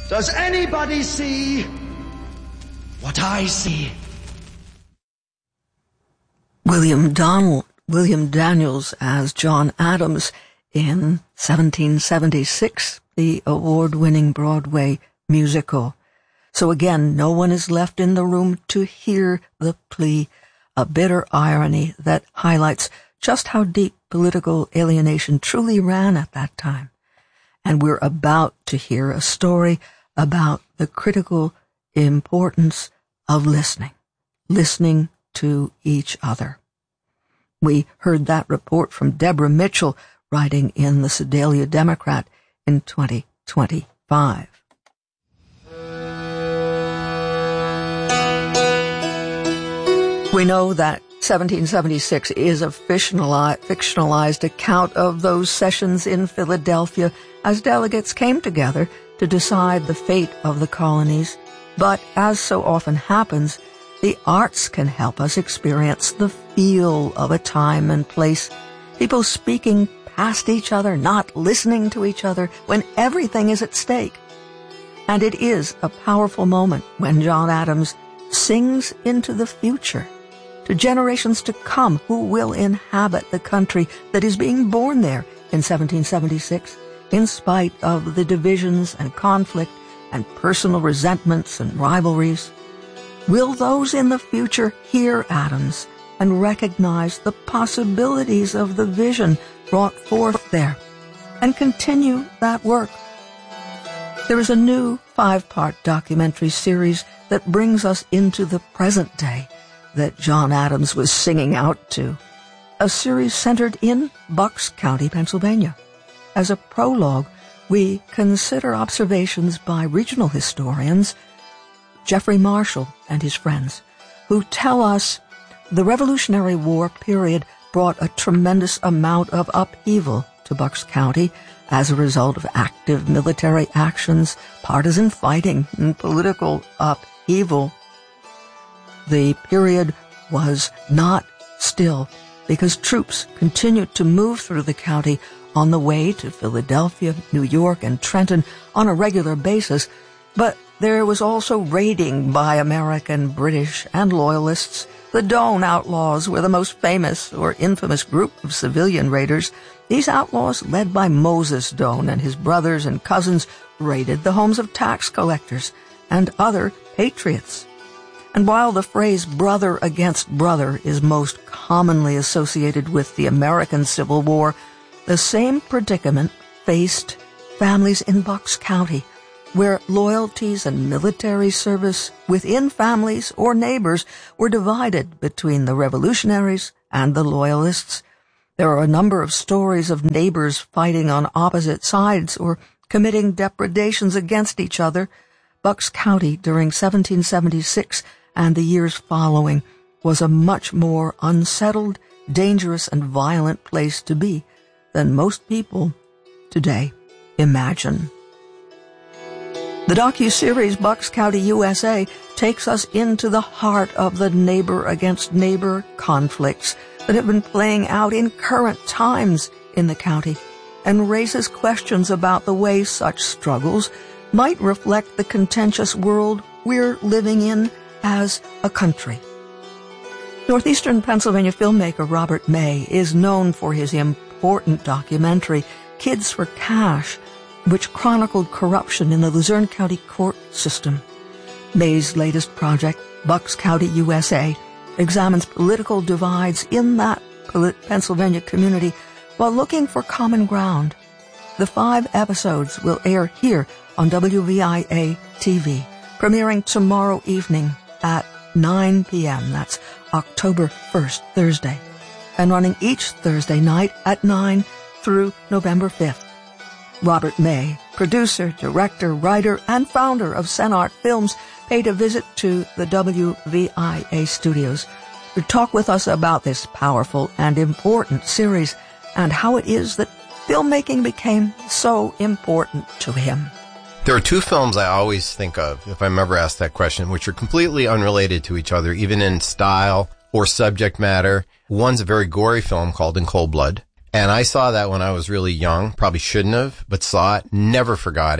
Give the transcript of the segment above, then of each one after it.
Does anybody see what I see? William Daniels as John Adams in 1776, the award-winning Broadway musical. So again, no one is left in the room to hear the plea, a bitter irony that highlights just how deep political alienation truly ran at that time. And we're about to hear a story about the critical importance of listening to each other. We heard that report from Deborah Mitchell, writing in the Sedalia Democrat in 2025. We know that 1776 is a fictionalized account of those sessions in Philadelphia as delegates came together to decide the fate of the colonies. But as so often happens, the arts can help us experience the feel of a time and place. People speaking past each other, not listening to each other when everything is at stake. And it is a powerful moment when John Adams sings into the future, to generations to come who will inhabit the country that is being born there in 1776, in spite of the divisions and conflict and personal resentments and rivalries. Will those in the future hear Adams and recognize the possibilities of the vision brought forth there and continue that work? There is a new 5-part documentary series that brings us into the present day that John Adams was singing out to, a series centered in Bucks County, Pennsylvania. As a prologue, we consider observations by regional historians Jeffrey Marshall and his friends, who tell us the Revolutionary War period brought a tremendous amount of upheaval to Bucks County as a result of active military actions, partisan fighting, and political upheaval. The period was not still because troops continued to move through the county on the way to Philadelphia, New York, and Trenton on a regular basis, but there was also raiding by American, British, and Loyalists. The Doane Outlaws were the most famous or infamous group of civilian raiders. These outlaws, led by Moses Doane and his brothers and cousins, raided the homes of tax collectors and other patriots. And while the phrase brother against brother is most commonly associated with the American Civil War, the same predicament faced families in Bucks County, where loyalties and military service within families or neighbors were divided between the revolutionaries and the loyalists. There are a number of stories of neighbors fighting on opposite sides or committing depredations against each other. Bucks County during 1776 and the years following was a much more unsettled, dangerous, and violent place to be than most people today imagine. The docuseries Bucks County, USA takes us into the heart of the neighbor-against-neighbor conflicts that have been playing out in current times in the county and raises questions about the way such struggles might reflect the contentious world we're living in as a country. Northeastern Pennsylvania filmmaker Robert May is known for his important documentary, Kids for Cash, which chronicled corruption in the Luzerne County court system. May's latest project, Bucks County, USA, examines political divides in that Pennsylvania community while looking for common ground. The 5 episodes will air here on WVIA TV, premiering tomorrow evening at 9 p.m. That's October 1st, Thursday, and running each Thursday night at 9 through November 5th. Robert May, producer, director, writer, and founder of Senart Films, paid a visit to the WVIA studios to talk with us about this powerful and important series and how it is that filmmaking became so important to him. There are 2 films I always think of, if I'm ever asked that question, which are completely unrelated to each other, even in style or subject matter. One's a very gory film called In Cold Blood. And I saw that when I was really young, probably shouldn't have, but saw it, never forgot it.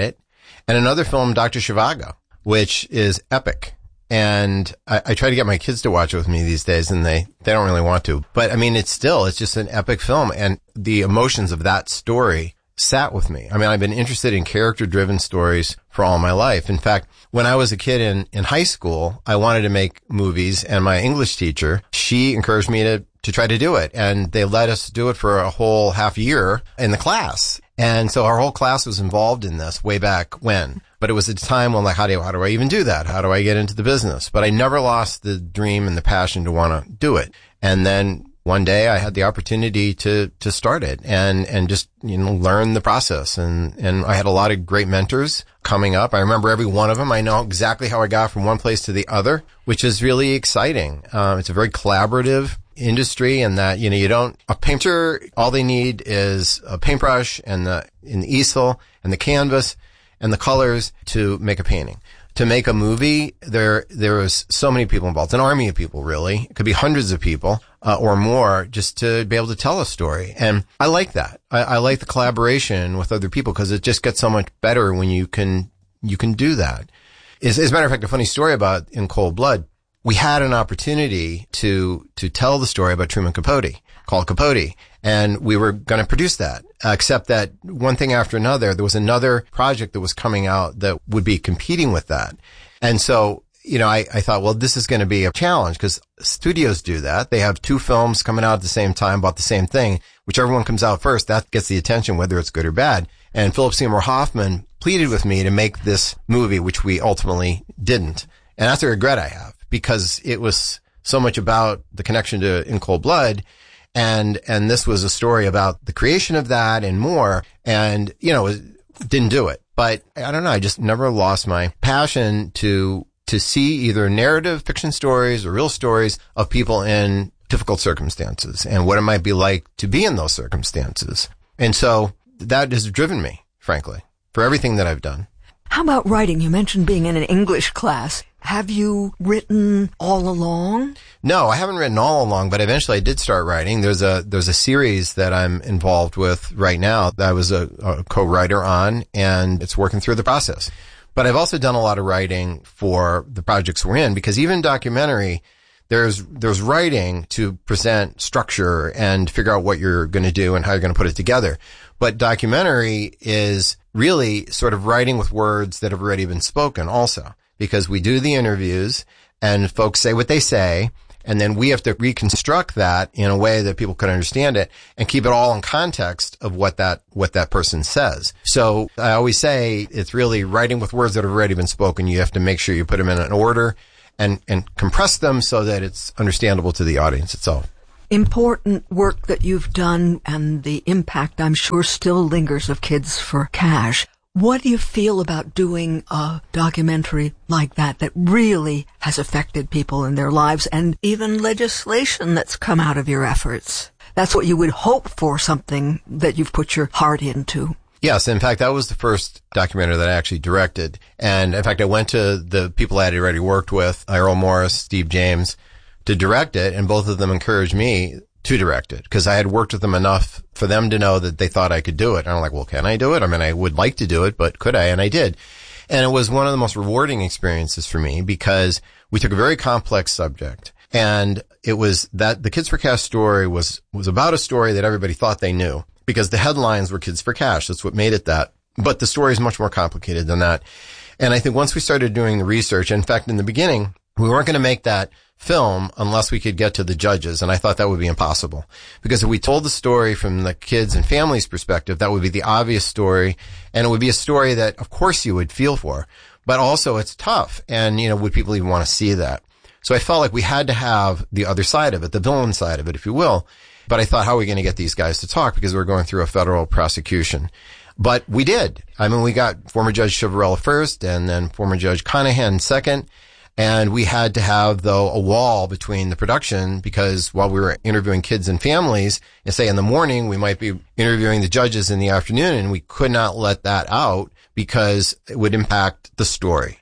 And another film, Dr. Zhivago, which is epic. And I try to get my kids to watch it with me these days, and they don't really want to. But I mean, it's just an epic film, and the emotions of that story sat with me. I mean, I've been interested in character-driven stories for all my life. In fact, when I was a kid in high school, I wanted to make movies, and my English teacher, she encouraged me to try to do it. And they let us do it for a whole half year in the class. And so our whole class was involved in this way back when. But it was at a time when, like, how do I even do that? How do I get into the business? But I never lost the dream and the passion to want to do it. And then one day I had the opportunity to start it and just, learn the process. And I had a lot of great mentors coming up. I remember every one of them. I know exactly how I got from one place to the other, which is really exciting. It's a very collaborative industry, and that, a painter, all they need is a paintbrush and the easel and the canvas and the colors to make a painting. To make a movie, there was so many people involved, an army of people, really. It could be hundreds of people, or more, just to be able to tell a story. And I like that. I like the collaboration with other people, because it just gets so much better when you can do that. As a matter of fact, a funny story about In Cold Blood, we had an opportunity to tell the story about Truman Capote, called Capote, and we were going to produce that. Except that one thing after another, there was another project that was coming out that would be competing with that. And so, I thought, well, this is going to be a challenge, because studios do that. They have two films coming out at the same time about the same thing. Whichever one comes out first, that gets the attention, whether it's good or bad. And Philip Seymour Hoffman pleaded with me to make this movie, which we ultimately didn't. And that's a regret I have, because it was so much about the connection to In Cold Blood. And this was a story about the creation of that and more. And, didn't do it. But I don't know. I just never lost my passion to see either narrative fiction stories or real stories of people in difficult circumstances and what it might be like to be in those circumstances. And so that has driven me, frankly, for everything that I've done. How about writing? You mentioned being in an English class. Have you written all along? No, I haven't written all along, but eventually I did start writing. There's a series that I'm involved with right now that I was a co-writer on, and it's working through the process. But I've also done a lot of writing for the projects we're in, because even documentary, there's writing to present structure and figure out what you're going to do and how you're going to put it together. But documentary is really sort of writing with words that have already been spoken also, because we do the interviews and folks say what they say, and then we have to reconstruct that in a way that people can understand it and keep it all in context of what that person says. So I always say it's really writing with words that have already been spoken. You have to make sure you put them in an order and compress them so that it's understandable to the audience itself. Important work that you've done, and the impact, I'm sure, still lingers, of Kids for Cash. What do you feel about doing a documentary like that really has affected people in their lives, and even legislation that's come out of your efforts? That's what you would hope for, something that you've put your heart into. Yes. In fact, that was the first documentary that I actually directed. And in fact, I went to the people I had already worked with, Errol Morris, Steve James, to direct it. And both of them encouraged me to direct it, because I had worked with them enough for them to know that they thought I could do it. And I'm like, well, can I do it? I mean, I would like to do it, but could I? And I did. And it was one of the most rewarding experiences for me, because we took a very complex subject. And it was that the Kids for Cash story was about a story that everybody thought they knew, because the headlines were Kids for Cash. That's what made it that. But the story is much more complicated than that. And I think once we started doing the research, in fact, in the beginning, we weren't going to make that film unless we could get to the judges. And I thought that would be impossible, because if we told the story from the kids and families' perspective, that would be the obvious story. And it would be a story that, of course, you would feel for, but also it's tough. And, would people even want to see that? So I felt like we had to have the other side of it, the villain side of it, if you will. But I thought, how are we going to get these guys to talk? Because we're going through a federal prosecution. But we did. I mean, we got former Judge Chiavarella first, and then former Judge Conahan second. And we had to have, though, a wall between the production, because while we were interviewing kids and families, and say in the morning, we might be interviewing the judges in the afternoon, and we could not let that out because it would impact the story.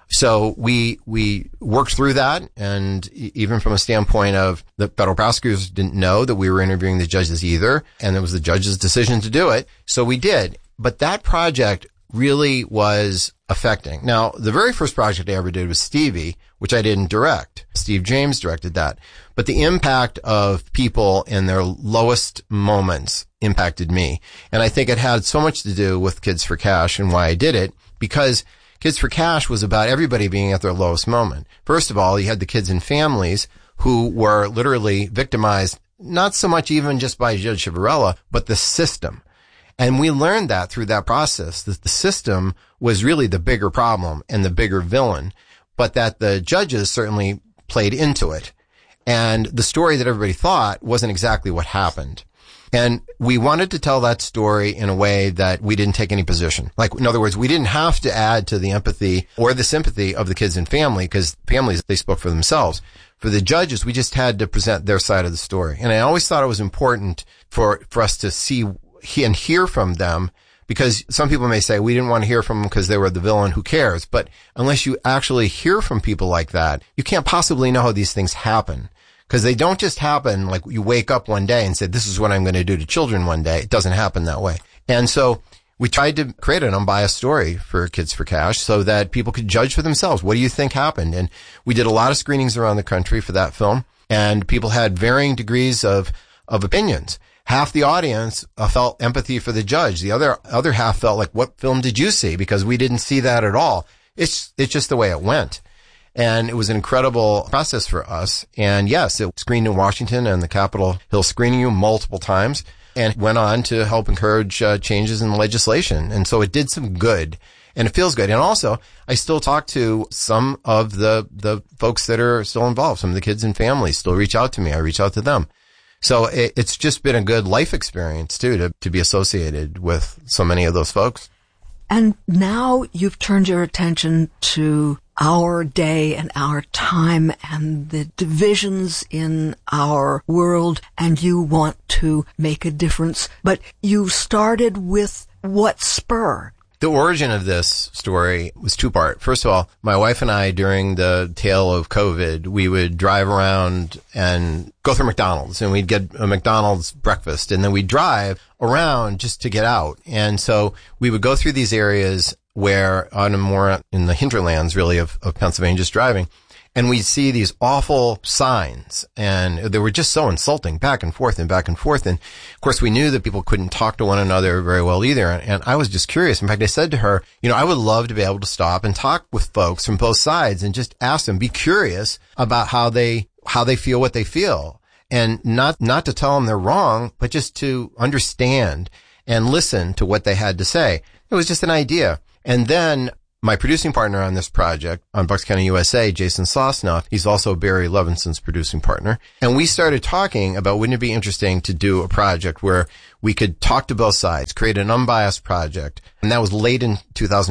So we worked through that, and even from a standpoint of the federal prosecutors didn't know that we were interviewing the judges either, and it was the judge's decision to do it. So we did. But that project really was affecting. Now, the very first project I ever did was Stevie, which I didn't direct. Steve James directed that. But the impact of people in their lowest moments impacted me. And I think it had so much to do with Kids for Cash and why I did it, because Kids for Cash was about everybody being at their lowest moment. First of all, you had the kids and families who were literally victimized, not so much even just by Judge Ciavarella, but the system. And we learned that through that process, that the system was really the bigger problem and the bigger villain, but that the judges certainly played into it. And the story that everybody thought wasn't exactly what happened. And we wanted to tell that story in a way that we didn't take any position. Like, in other words, we didn't have to add to the empathy or the sympathy of the kids and family, because families, they spoke for themselves. For the judges, we just had to present their side of the story. And I always thought it was important for us to see and hear from them, because some people may say, we didn't want to hear from them because they were the villain, who cares? But unless you actually hear from people like that, you can't possibly know how these things happen. Because they don't just happen like you wake up one day and say, this is what I'm going to do to children one day. It doesn't happen that way. And so we tried to create an unbiased story for Kids for Cash so that people could judge for themselves. What do you think happened? And we did a lot of screenings around the country for that film, and people had varying degrees of opinions. Half the audience felt empathy for the judge. The other half felt like, what film did you see? Because we didn't see that at all. It's just the way it went. And it was an incredible process for us. And yes, it screened in Washington and the Capitol Hill Screening Room multiple times, and went on to help encourage changes in legislation. And so it did some good, and it feels good. And also, I still talk to some of the folks that are still involved. Some of the kids and families still reach out to me. I reach out to them. So it's just been a good life experience too, to be associated with so many of those folks. And now you've turned your attention to our day and our time and the divisions in our world, and you want to make a difference. But you started with what spur? The origin of this story was two-part. First of all, my wife and I, during the tail of COVID, we would drive around and go through McDonald's, and we'd get a McDonald's breakfast, and then we'd drive around just to get out. And so we would go through these areas where, more in the hinterlands, really, of Pennsylvania, just driving. And we'd see these awful signs, and they were just so insulting, back and forth and back and forth. And of course, we knew that people couldn't talk to one another very well either. And I was just curious. In fact, I said to her, I would love to be able to stop and talk with folks from both sides and just ask them, be curious about how they feel what they feel. And not to tell them they're wrong, but just to understand and listen to what they had to say. It was just an idea. And then my producing partner on this project, on Bucks County, USA, Jason Sosnoff, he's also Barry Levinson's producing partner. And we started talking about, wouldn't it be interesting to do a project where we could talk to both sides, create an unbiased project. And that was late in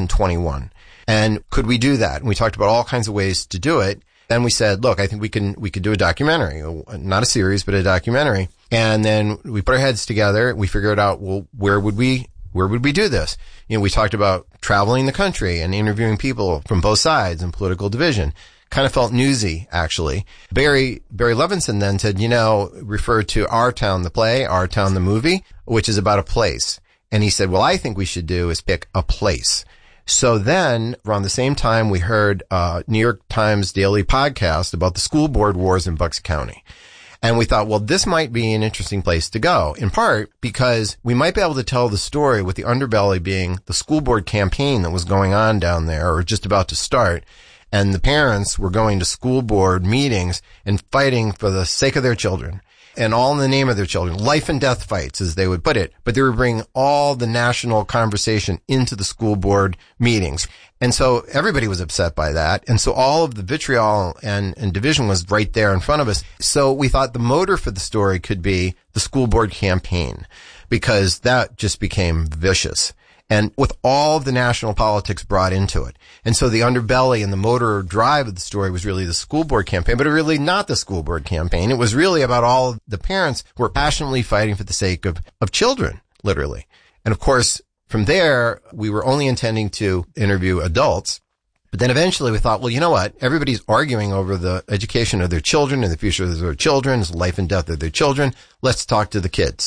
2021. And could we do that? And we talked about all kinds of ways to do it. Then we said, look, I think we could do a documentary, not a series, but a documentary. And then we put our heads together. We figured out, well, where would we do this? We talked about traveling the country and interviewing people from both sides and political division. Kind of felt newsy, actually. Barry Levinson then said, referred to Our Town, the play, Our Town, the movie, which is about a place. And he said, well, I think we should do is pick a place. So then, around the same time, we heard a New York Times daily podcast about the school board wars in Bucks County. And we thought, well, this might be an interesting place to go, in part because we might be able to tell the story with the underbelly being the school board campaign that was going on down there, or just about to start. And the parents were going to school board meetings and fighting for the sake of their children, and all in the name of their children, life and death fights, as they would put it. But they were bringing all the national conversation into the school board meetings. And so everybody was upset by that. And so all of the vitriol and division was right there in front of us. So we thought the motor for the story could be the school board campaign, because that just became vicious. And with all of the national politics brought into it. And so the underbelly and the motor drive of the story was really the school board campaign, but really not the school board campaign. It was really about all of the parents who were passionately fighting for the sake of children, literally. And of course, from there, we were only intending to interview adults. But then eventually we thought, well, you know what? Everybody's arguing over the education of their children and the future of their children, the life and death of their children. Let's talk to the kids.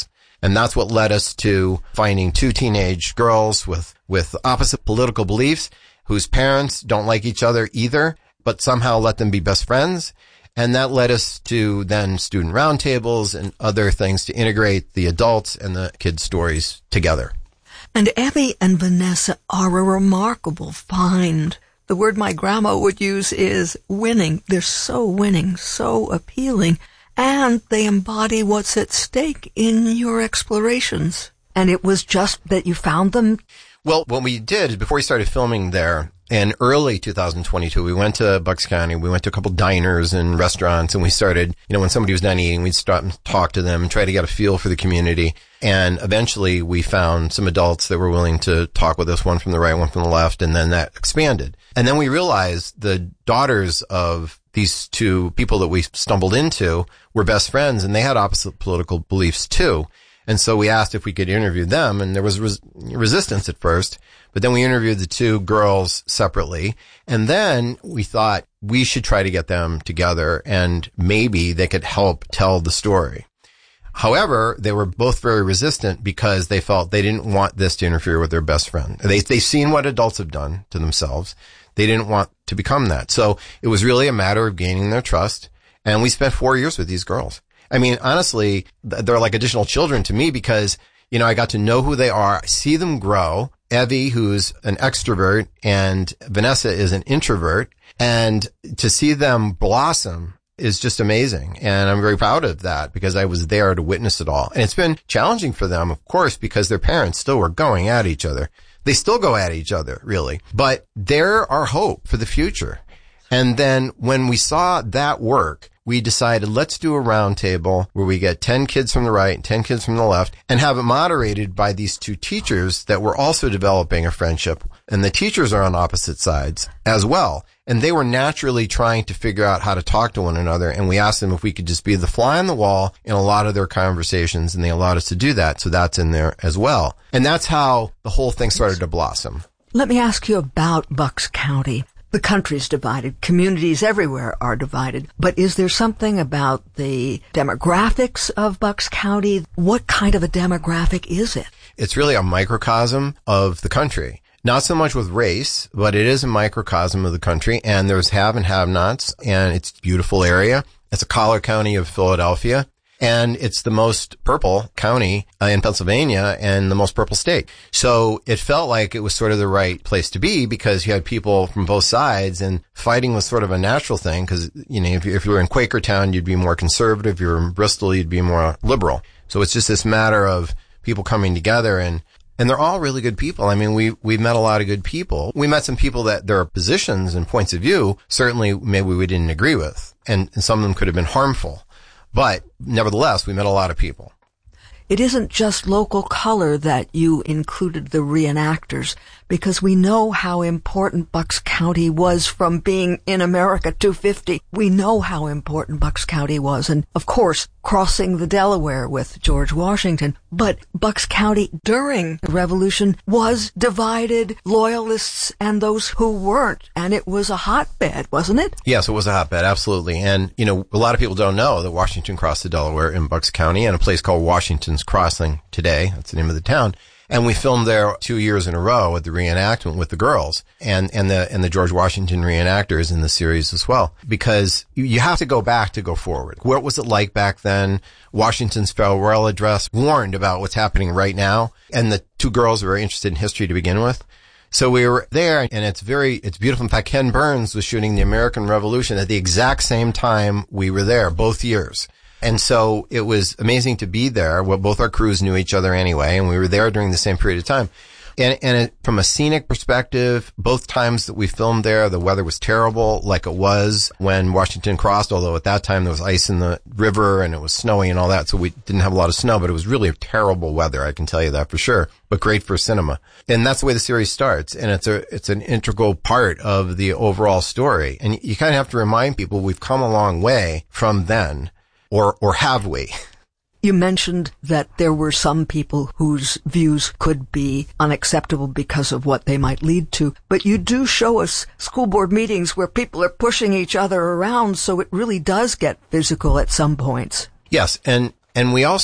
And that's what led us to finding two teenage girls with opposite political beliefs whose parents don't like each other either, but somehow let them be best friends. And that led us to then student roundtables and other things to integrate the adults and the kids' stories together. And Evie and Vanessa are a remarkable find. The word my grandma would use is winning. They're so winning, so appealing, and they embody what's at stake in your explorations. And it was just that you found them? Well, what we did is before we started filming there, in early 2022, we went to Bucks County. We went to a couple diners and restaurants, and we started, when somebody was done eating, we'd stop and talk to them and try to get a feel for the community. And eventually we found some adults that were willing to talk with us, one from the right, one from the left, and then that expanded. And then we realized the daughters of these two people that we stumbled into were best friends, and they had opposite political beliefs too. And so we asked if we could interview them, and there was resistance at first, but then we interviewed the two girls separately. And then we thought we should try to get them together and maybe they could help tell the story. However, they were both very resistant because they felt they didn't want this to interfere with their best friend. They've seen what adults have done to themselves. They didn't want to become that. So it was really a matter of gaining their trust. And we spent 4 years with these girls. I mean, honestly, they're like additional children to me because, I got to know who they are, see them grow. Evie, who's an extrovert, and Vanessa is an introvert. And to see them blossom is just amazing. And I'm very proud of that because I was there to witness it all. And it's been challenging for them, of course, because their parents still were going at each other. They still go at each other, really. But they're our hope for the future. And then when we saw that work, we decided let's do a round table where we get 10 kids from the right and 10 kids from the left and have it moderated by these two teachers that were also developing a friendship. And the teachers are on opposite sides as well. And they were naturally trying to figure out how to talk to one another. And we asked them if we could just be the fly on the wall in a lot of their conversations. And they allowed us to do that. So that's in there as well. And that's how the whole thing started to blossom. Let me ask you about Bucks County. The country's divided. Communities everywhere are divided. But is there something about the demographics of Bucks County? What kind of a demographic is it? It's really a microcosm of the country. Not so much with race, but it is a microcosm of the country. And there's have and have-nots. And it's a beautiful area. It's a collar county of Philadelphia. And it's the most purple county in Pennsylvania and the most purple state. So it felt like it was sort of the right place to be because you had people from both sides and fighting was sort of a natural thing because, if you were in Quakertown, you'd be more conservative. If you were in Bristol, you'd be more liberal. So it's just this matter of people coming together and they're all really good people. I mean, we've met a lot of good people. We met some people that their positions and points of view certainly maybe we didn't agree with and some of them could have been harmful. But nevertheless, we met a lot of people. It isn't just local color that you included the reenactors, because we know how important Bucks County was from being in America 250. We know how important Bucks County was, and of course, crossing the Delaware with George Washington. But Bucks County during the Revolution was divided, loyalists and those who weren't, and it was a hotbed, wasn't it? Yes, it was a hotbed, absolutely. And, a lot of people don't know that Washington crossed the Delaware in Bucks County and a place called Washington's Crossing today. That's the name of the town. And we filmed there 2 years in a row at the reenactment with the girls and the George Washington reenactors in the series as well, because you have to go back to go forward. What was it like back then? Washington's farewell address warned about what's happening right now. And the two girls were very interested in history to begin with. So we were there and it's beautiful. In fact, Ken Burns was shooting the American Revolution at the exact same time we were there, both years. And so it was amazing to be there. Well, both our crews knew each other anyway, and we were there during the same period of time. And from a scenic perspective, both times that we filmed there, the weather was terrible, like it was when Washington crossed, although at that time there was ice in the river and it was snowy and all that, so we didn't have a lot of snow, but it was really terrible weather, I can tell you that for sure, but great for cinema. And that's the way the series starts, and it's an integral part of the overall story. And you kind of have to remind people we've come a long way from then. Or have we? You mentioned that there were some people whose views could be unacceptable because of what they might lead to, but you do show us school board meetings where people are pushing each other around, so it really does get physical at some points. Yes, and we also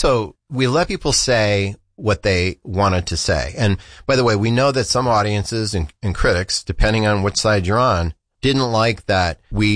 we let people say what they wanted to say. And by the way, we know that some audiences and critics, depending on which side you're on, didn't like that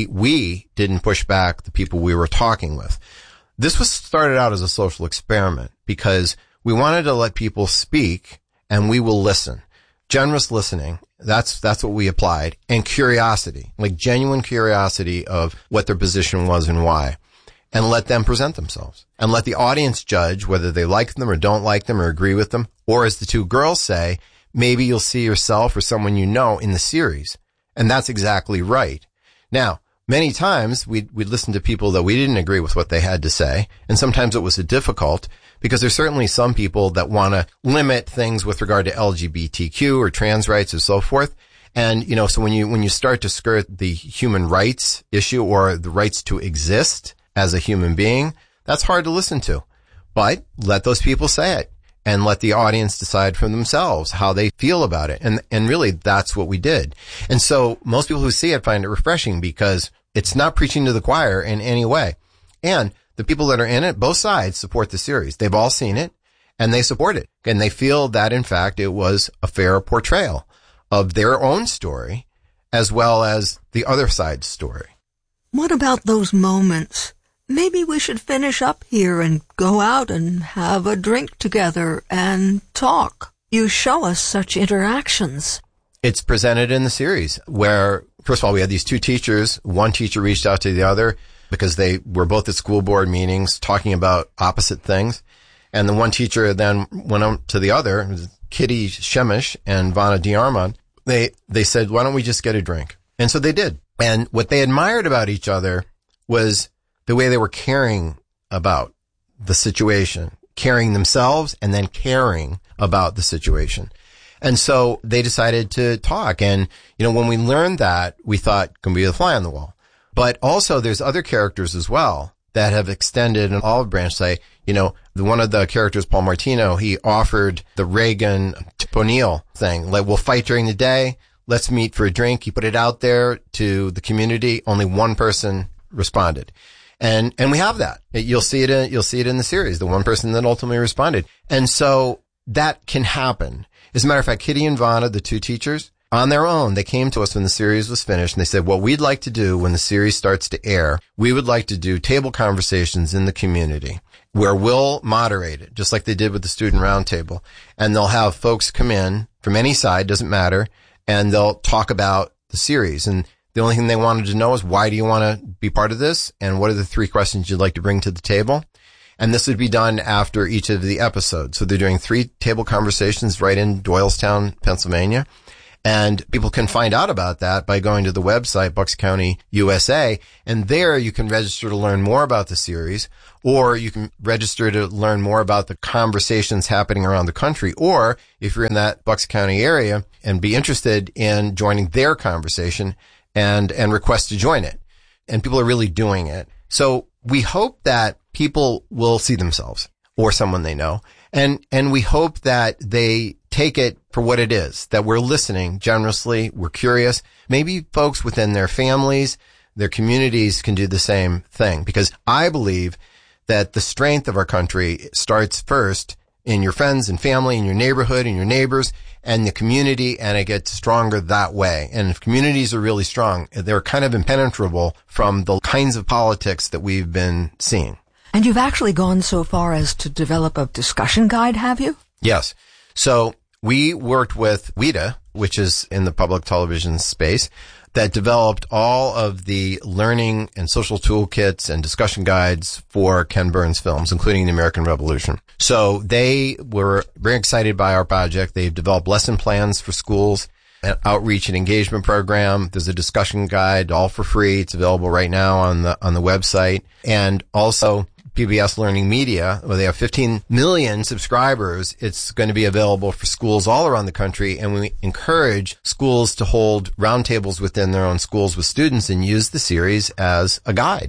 we didn't push back the people we were talking with. This was started out as a social experiment because we wanted to let people speak and we will listen. Generous listening. That's what we applied. And curiosity, like genuine curiosity of what their position was and why. And let them present themselves. And let the audience judge whether they like them or don't like them or agree with them. Or as the two girls say, maybe you'll see yourself or someone you know in the series. And that's exactly right. Now, many times we'd listen to people that we didn't agree with what they had to say. And sometimes it was difficult because there's certainly some people that want to limit things with regard to LGBTQ or trans rights or so forth. And, so when you start to skirt the human rights issue or the rights to exist as a human being, that's hard to listen to. But let those people say it and let the audience decide for themselves how they feel about it. And really that's what we did. And so most people who see it find it refreshing because it's not preaching to the choir in any way. And the people that are in it, both sides support the series. They've all seen it and they support it. And they feel that in fact it was a fair portrayal of their own story as well as the other side's story. What about those moments? Maybe we should finish up here and go out and have a drink together and talk. You show us such interactions. It's presented in the series where, first of all, we had these two teachers. One teacher reached out to the other because they were both at school board meetings talking about opposite things. And the one teacher then went on to the other, Kitty Shemish and Vanna Diarmond. They said, why don't we just get a drink? And so they did. And what they admired about each other was the way they were caring about the situation, caring themselves and then caring about the situation. And so they decided to talk. And, when we learned that, we thought, can be the fly on the wall. But also there's other characters as well that have extended an olive branch. Say, one of the characters, Paul Martino, he offered the Reagan Tip O'Neill thing. Like, we'll fight during the day. Let's meet for a drink. He put it out there to the community. Only one person responded. And we have that. You'll see it in the series, the one person that ultimately responded. And so that can happen. As a matter of fact, Kitty and Vanna, the two teachers, on their own, they came to us when the series was finished and they said, what we'd like to do when the series starts to air, we would like to do table conversations in the community where we'll moderate it, just like they did with the student roundtable. And they'll have folks come in from any side, doesn't matter, and they'll talk about the series. And the only thing they wanted to know is, why do you want to be part of this? And what are the 3 questions you'd like to bring to the table? And this would be done after each of the episodes. So they're doing 3 table conversations right in Doylestown, Pennsylvania. And people can find out about that by going to the website, Bucks County, USA. And there you can register to learn more about the series, or you can register to learn more about the conversations happening around the country. Or if you're in that Bucks County area and be interested in joining their conversation and request to join it. And people are really doing it. So we hope that people will see themselves or someone they know. And we hope that they take it for what it is, that we're listening generously, we're curious. Maybe folks within their families, their communities can do the same thing, because I believe that the strength of our country starts first in your friends and family, in your neighborhood, in your neighbors, and the community, and it gets stronger that way. And if communities are really strong, they're kind of impenetrable from the kinds of politics that we've been seeing. And you've actually gone so far as to develop a discussion guide, have you? Yes. So we worked with WIDA, which is in the public television space, that developed all of the learning and social toolkits and discussion guides for Ken Burns films, including the American Revolution. So they were very excited by our project. They've developed lesson plans for schools, an outreach and engagement program. There's a discussion guide, all for free. It's available right now on the website. And also PBS Learning Media, where they have 15 million subscribers. It's going to be available for schools all around the country. And we encourage schools to hold roundtables within their own schools with students and use the series as a guide.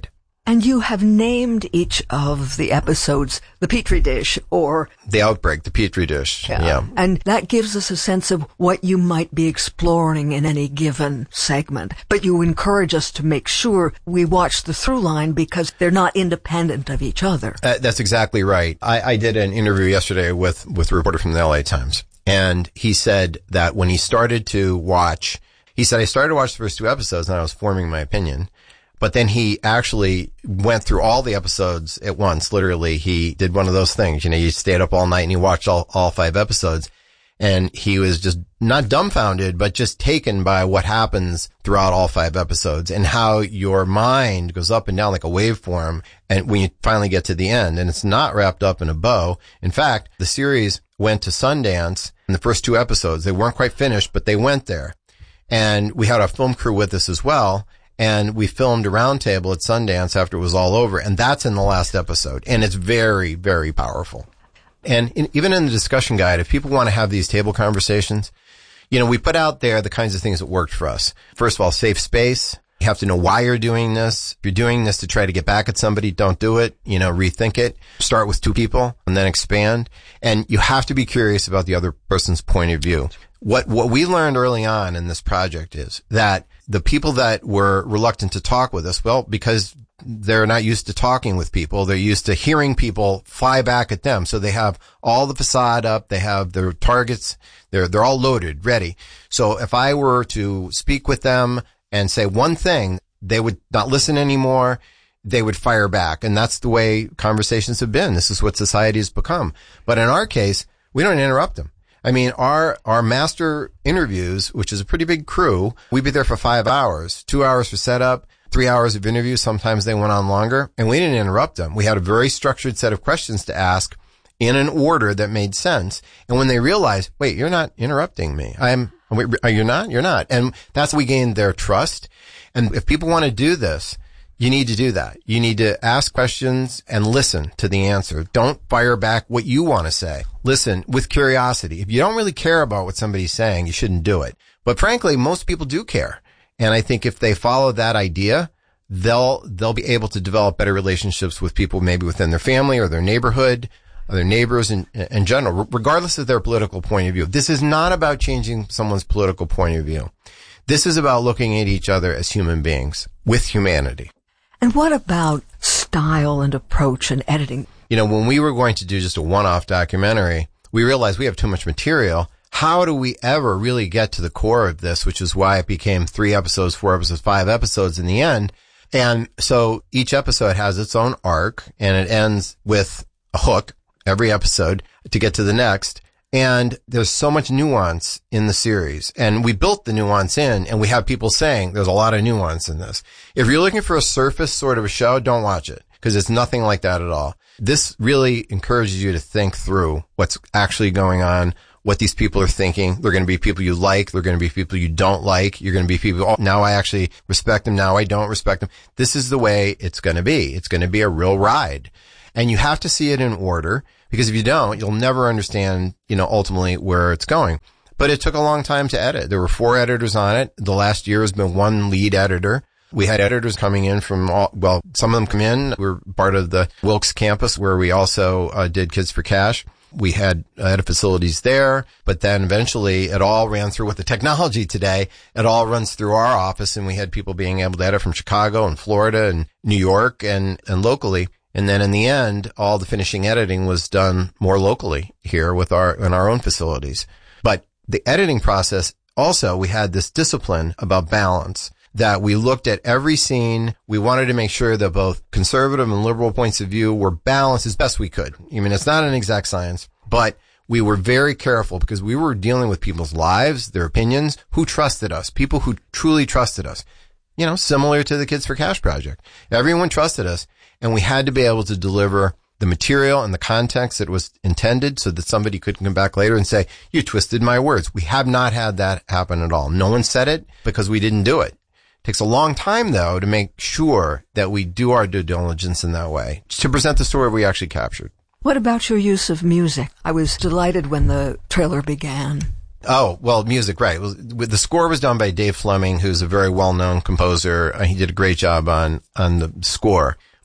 And you have named each of the episodes the Petri dish or The Outbreak, the Petri dish. Yeah. And that gives us a sense of what you might be exploring in any given segment. But you encourage us to make sure we watch the through line because they're not independent of each other. That's exactly right. I did an interview yesterday with a reporter from the LA Times. And he said that when he started to watch, I started to watch the first 2 episodes and I was forming my opinion. But then he actually went through all the episodes at once. Literally, he did one of those things. He stayed up all night and he watched all 5 episodes. And he was just not dumbfounded, but just taken by what happens throughout all 5 episodes and how your mind goes up and down like a waveform. And when you finally get to the end, and it's not wrapped up in a bow. In fact, the series went to Sundance in the first 2 episodes. They weren't quite finished, but they went there. And we had a film crew with us as well. And we filmed a roundtable at Sundance after it was all over. And that's in the last episode. And it's very, very powerful. And even in the discussion guide, if people want to have these table conversations, we put out there the kinds of things that worked for us. First of all, safe space. You have to know why you're doing this. If you're doing this to try to get back at somebody, don't do it. Rethink it. Start with 2 people and then expand. And you have to be curious about the other person's point of view. What we learned early on in this project is that the people that were reluctant to talk with us, well, because they're not used to talking with people, they're used to hearing people fly back at them. So they have all the facade up, they have their targets, they're all loaded, ready. So if I were to speak with them and say one thing, they would not listen anymore. They would fire back. And that's the way conversations have been. This is what society has become. But in our case, we don't interrupt them. I mean, our master interviews, which is a pretty big crew, we'd be there for 5 hours, 2 hours for setup, 3 hours of interviews. Sometimes they went on longer, and we didn't interrupt them. We had a very structured set of questions to ask in an order that made sense. And when they realized, wait, you're not interrupting me. You're not. And that's how we gained their trust. And if people want to do this, you need to do that. You need to ask questions and listen to the answer. Don't fire back what you want to say. Listen with curiosity. If you don't really care about what somebody's saying, you shouldn't do it. But frankly, most people do care. And I think if they follow that idea, they'll be able to develop better relationships with people maybe within their family or their neighborhood or their neighbors in general, regardless of their political point of view. This is not about changing someone's political point of view. This is about looking at each other as human beings with humanity. And what about style and approach and editing? When we were going to do just a one-off documentary, we realized we have too much material. How do we ever really get to the core of this, which is why it became 3 episodes, 4 episodes, 5 episodes in the end. And so each episode has its own arc, and it ends with a hook every episode to get to the next. And there's so much nuance in the series, and we built the nuance in, and we have people saying there's a lot of nuance in this. If you're looking for a surface sort of a show, don't watch it, because it's nothing like that at all. This really encourages you to think through what's actually going on, what these people are thinking. They're going to be people you like. They're going to be people you don't like. You're going to be people, oh, now I actually respect them. Now I don't respect them. This is the way it's going to be. It's going to be a real ride. And you have to see it in order, because if you don't, you'll never understand, ultimately where it's going. But it took a long time to edit. There were 4 editors on it. The last year has been 1 lead editor. We had editors coming in from some of them come in. We're part of the Wilkes campus where we also did Kids for Cash. We had facilities there, but then eventually it all ran through with the technology today. It all runs through our office, and we had people being able to edit from Chicago and Florida and New York and locally. And then in the end, all the finishing editing was done more locally here in our own facilities. But the editing process also, we had this discipline about balance, that we looked at every scene. We wanted to make sure that both conservative and liberal points of view were balanced as best we could. I mean, it's not an exact science, but we were very careful because we were dealing with people's lives, their opinions, who trusted us, people who truly trusted us. Similar to the Kids for Cash project. Everyone trusted us, and we had to be able to deliver the material and the context that was intended so that somebody could come back later and say, you twisted my words. We have not had that happen at all. No one said it because we didn't do it. It takes a long time, though, to make sure that we do our due diligence in that way, to present the story we actually captured. What about your use of music? I was delighted when the trailer began. Oh, well, music, right. The score was done by Dave Fleming, who's a very well-known composer. He did a great job on the score.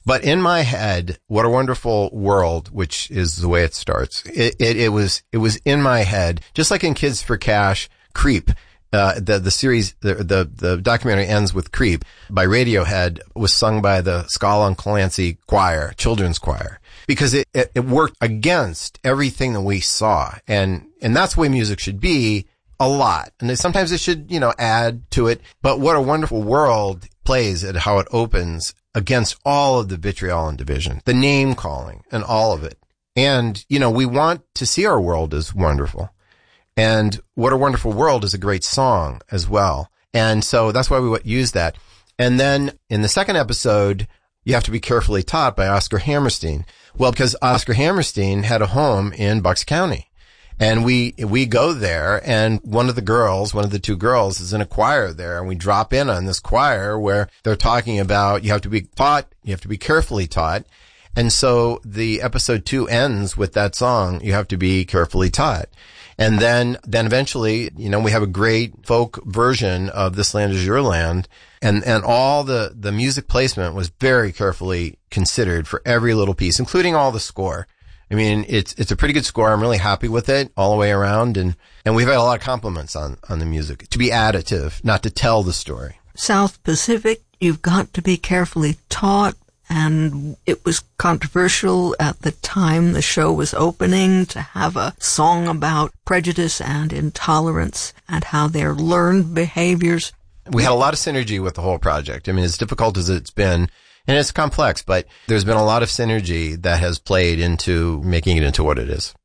But in my head, What a Wonderful World, which is the way it starts, it was in my head, just like in Kids for Cash, Creep. The series, the documentary ends with Creep by Radiohead, was sung by the Scala and Clancy choir, children's choir, because it worked against everything that we saw. And that's the way music should be a lot. And sometimes it should, add to it. But What a Wonderful World plays at how it opens against all of the vitriol and division, the name calling and all of it. And, we want to see our world as wonderful. And What a Wonderful World is a great song as well. And so that's why we use that. And then in the second episode, You Have to Be Carefully Taught by Oscar Hammerstein. Well, because Oscar Hammerstein had a home in Bucks County. And we go there, and one of the two girls is in a choir there, and we drop in on this choir where they're talking about you have to be taught, you have to be carefully taught. And so the episode 2 ends with that song, You Have to Be Carefully Taught. And then eventually, we have a great folk version of This Land Is Your Land. And all the music placement was very carefully considered for every little piece, including all the score. I mean, it's a pretty good score. I'm really happy with it all the way around. And we've had a lot of compliments on the music to be additive, not to tell the story. South Pacific, You've Got to Be Carefully Taught. And it was controversial at the time the show was opening to have a song about prejudice and intolerance and how they're learned behaviors. We had a lot of synergy with the whole project. I mean, as difficult as it's been, and it's complex, but there's been a lot of synergy that has played into making it into what it is.